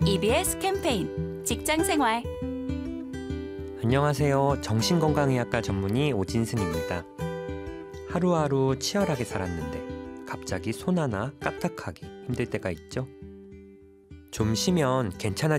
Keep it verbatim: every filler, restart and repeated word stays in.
이비에스 캠페인 직장생활. 안녕하세요. 정신건강의학과 전문의 오진승입니다. 하루하루 치열하게 살았는데 갑자기 손 하나 까딱하기 힘들 때가 있죠. 좀 쉬면 괜찮아질